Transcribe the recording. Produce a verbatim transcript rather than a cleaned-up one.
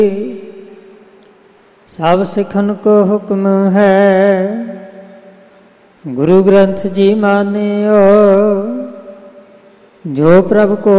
ਸਭ ਸਿੱਖਨ ਕੋ ਹੁਕਮ ਹੈ, ਗੁਰੂ ਗ੍ਰੰਥ ਜੀ ਮਾਨਿਓ। ਜੋ ਪ੍ਰਭ ਕੋ